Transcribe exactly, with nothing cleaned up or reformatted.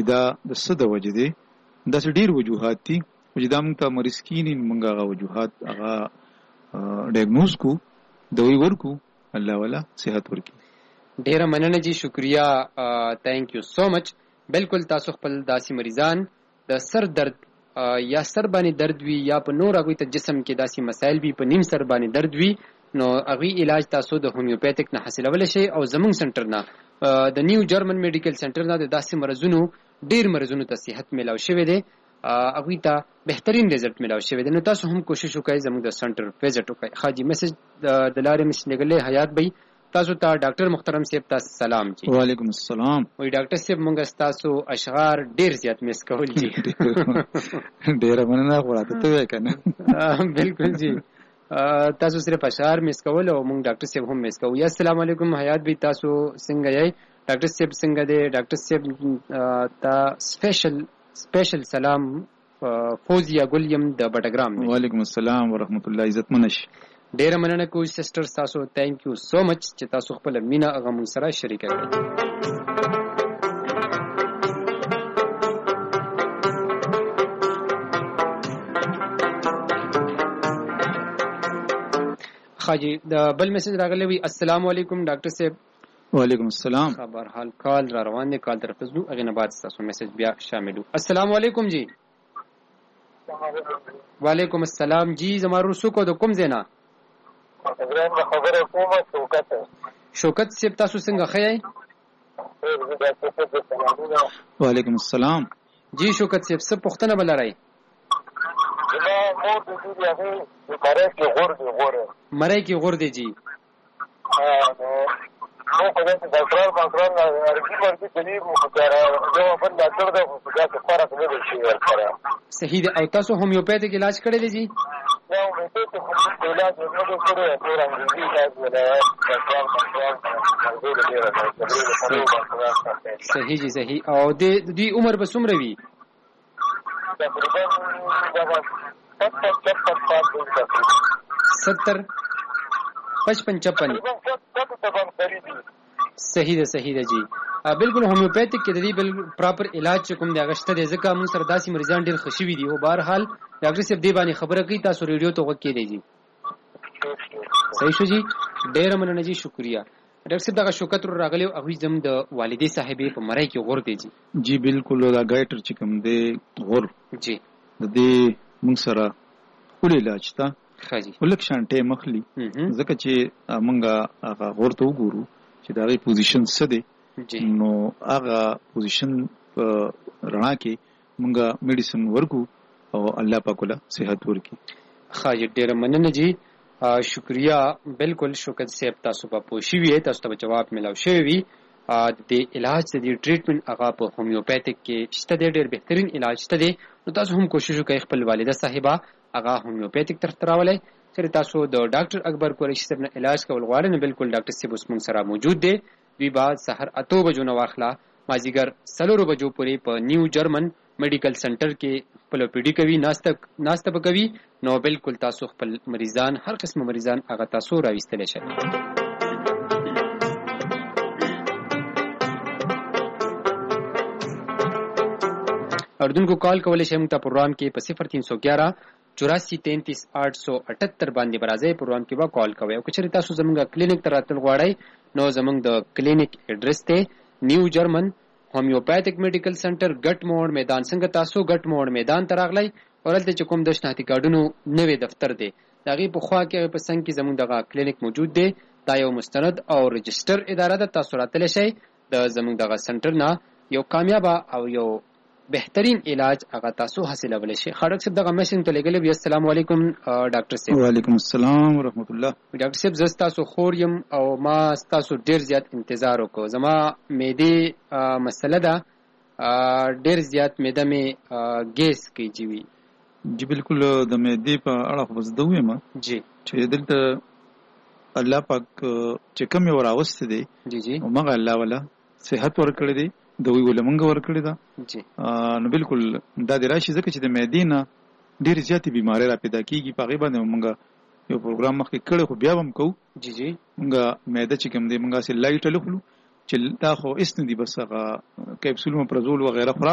دا د څه د وجې دی داسې ډېر وجوهات دي چې دا موږ ته مریض کیني موږ هغه وجوهات هغه ډایګنوز کو دوی ورکو الله والا صحت ورکړي. ډیره مننه جی شکریا تھینک یو سو مچ. بالکل تاسو خپل داسې مریضان د سر درد یا سر باندې درد وي یا په نور هغوی ته جسم کې داسې مسایل وي په نیم سر باندې درد وي نو هغوی علاج تاسو د هومیوپیتک نه حاصلولی شئ او زمونږ سنټر نه د نیو جرمن میډیکل سنټر نه د داسې مرضونو ډیر مرضونو ته صحت میلاو شوی دی هغوی ته بهترین رزلټ میلاو شوی دی. نو تاسو هم کوشش وکړئ زموږ د سنټر وزټ وکړئ. خاجي میسج د لارې میسج لګلې حیات بھائی تاسو ته ډاکټر محترم صاحب تاسو سلام جی. وعلیکم السلام. وی ډاکټر صاحب مونږ تاسو اشعار ډیر زیات مس کول جی. ډیر مننه غواړم ته وای کنه. بالکل جی تاسو صرف اشعار مس کول او مونږ ډاکټر صاحب هم مس کوو. السلام علیکم حیات بھائی تاسو څنګه یې؟ ډاکټر صاحب څنګه دی؟ ډاکټر صاحب تا سپیشل سپیشل سلام فوزیا ګلیم د بټګرام. وعلیکم السلام ورحمت الله. عزت منش ډیره مننه کوم سسټر تاسو تھینک یو سو مچ چې تاسو خپل مینا هغه موږ سره شریک کړئ. خاجي د بل میسج راغلی وی السلام علیکم ډاکټر صاحب. وعلیکم السلام. خبر حال کال را روان دی کال طرف زو هغه نه بعد تاسو میسج بیا شاملو. السلام علیکم جی. وعلیکم السلام جی زمارو سکو د کوم زینا خبره کومه شوکت شوکت صاحب تاسو څنګه خیای؟ وعلیکم السلام جی شوکت صاحب څه پوښتنه بل راي؟ ما مور دې دې هغه مړی کې غور دی غور مړی کې غور دی جی. ها نو په دې ډاکټر ماکران ارګي ورته دې مو ښکارا یو بل ډاکټر دا خو څه فرق نه دی شي ورکړه. صحیح دی. او تاسو هومیوپیتیک علاج کړی دی جی؟ نو مې ته خو علاج نه کړی ټول انګریزي علاج ولا صحیح جی صحیح. او د دې عمر به څومره وي؟ ستر پچپن چپن. صحیح ده صحیح ده جی. بالکل هومیوپیتیک کې د دې بل پراپر علاج کوم دی هغه شته دی ځکه موږ سره داسې مریضان ډېر خوشوي دي. او بهرحال ډاکټر صاحب دې باندې خبره کوي تاسو ریډیو ته غوږ کېدی جی. صحیح شو جی ډېره مننه جی شکریا. ډاکټر صاحب دغه شوکت راغلی او هغوی زموږ د والدې صاحبې په مرۍ کې غور دی جی. جی بالکل دا ګایټر چې کوم دی غور جی د دې موږ سره ښکلی علاج شته ښه جي. خو لږ شان ټایم اخلي ځکه چې موږ هغه غور ته وګورو چې د هغې پوزیشن څه دی نو هغه پوزیشن په رڼا کې موږ میډیسن ورکو او الله پاک ولا صحت ورکړي. ښه جي ډېره مننه جی شکریا. بالکل شوکت صاحب تاسو په پوه شوي یې تاسو ته به جواب میلاو شوی وي. د علاج د دې ټریټمنټ هغه په هومیوپیتیک کې شته دی ډېر بهترین علاج شته دی. نو تاسو هم کوشش وکړئ خپل والده صاحبه هغه هومیوپیتیک طرف ته راولئ. چې تاسو د ډاکټر اکبر قریشي صاحب نه علاج کول غواړئ نو بالکل ډاکټر صاحب اوس موږ سره موجود دی. دوی بعد سحر اتو بجو نه واخله مازیګر څلورو بجو پورې په نیو جرمن میډیکل سنټر کې خپل پی ډي کوي ناسته ناسته به کوي. نو بالکل تاسو خپل مریضان هر قسم مریضان هغه تاسو راوستلی شئ. اردوونکو کال کولی شئ موږ ته پروګرام کې په صفر تین سو ګیارہ چوراسی تینتیس آٹھ سو اٹھتر باندې برازي پروګرام کې به کال کوئ. او که چېرې تاسو زموږ کلینیک ته راتلل غواړئ نو زموږ د کلینیک ایډرس دی نیو جرمن هومیوپیتیک میډیکل سنټر ګټ موړ میدان. څنګه تاسو ګټ موړ میدان ته راغلی او هلته چې کوم د شناختی کارډونو نوی دفتر دی د هغې په خوا کې په څنګ کې زموږ دغه کلینیک موجود دی. دا یو مستند او رجسټر اداره ده. تاسو راتلی شئ د زموږ دغه سنټر نه یو کامیابه او یو بهترین علاج هغه تاسو حاصلولی شئ. ډاکټر صاحب دغه میسج ته لګلی وي. السلام علیکم ډاکټر صاحب. وعلیکم السلام ورحمت الله. ډاکټر صاحب زه ستاسو خور یم او ما ستاسو ډېر زیات انتظار وکړو. زما معدې مسله ده ډېر زیات معده مې ګیس کوي جی وي. جی بالکل د معدې په اړه خو به زه ده ویم جی چې دلته الله پاک چې کوم یې راوستی دی جی جی همغه الله والا صحت ورکړی دی دوی ول مونږ ورکړی دا جی. نو بالکل دا د راشي ځکه چې د معدې نه ډېرې زیاتې بیمارۍ را پیدا کېږي. په هغې باندې مونږ یو پروګرام مخکې کړی خو بیا به هم کوو. جی جی مونږ معده چې کوم دی مونږ هسې لایټه نه خورو چې دا خو هېڅ نه دي بس هغه کیپسول مپرزول وغیره خورا